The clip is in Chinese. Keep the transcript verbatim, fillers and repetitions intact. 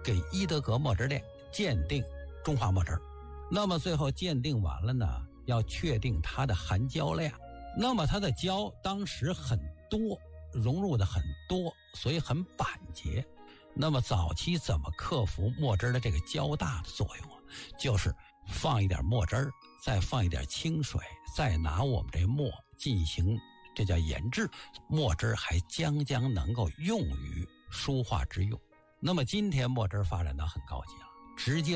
给伊德格墨汁店鉴定中华墨汁。那么最后鉴定完了呢，要确定它的含胶量。那么它的胶当时很多，融入的很多，所以很板结。那么早期怎么克服墨汁的这个胶大的作用啊？就是放一点墨汁儿，再放一点清水，再拿我们这墨进行这叫研制，墨汁还将将能够用于书画之用。那么今天墨汁发展到很高级了，直接